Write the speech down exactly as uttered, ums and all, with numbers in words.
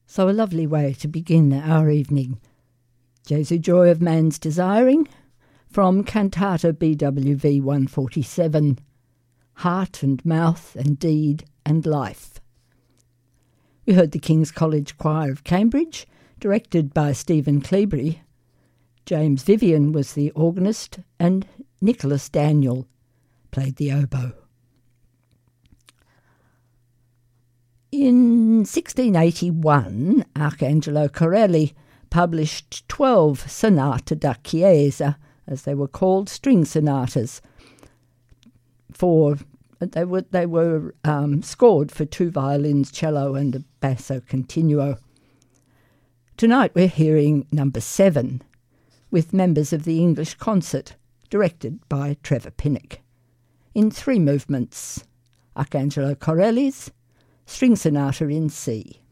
So a lovely way to begin our evening. Jesu Joy of Man's Desiring, from Cantata B W V one forty-seven, Heart and Mouth and Deed and Life. We heard the King's College Choir of Cambridge, directed by Stephen Cleobury. James Vivian was the organist, and Nicholas Daniel played the oboe. In sixteen eighty-one, Arcangelo Corelli published twelve Sonate da Chiesa, as they were called, string sonatas. For they were they were um, scored for two violins, cello, and a basso continuo. Tonight we're hearing number seven, with members of the English Concert, directed by Trevor Pinnock, in three movements: Arcangelo Corelli's String Sonata in C.